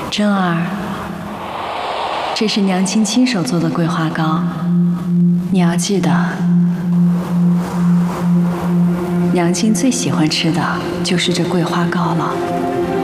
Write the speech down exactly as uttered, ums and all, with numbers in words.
真儿，这是娘亲亲手做的桂花糕，你要记得，娘亲最喜欢吃的就是这桂花糕了。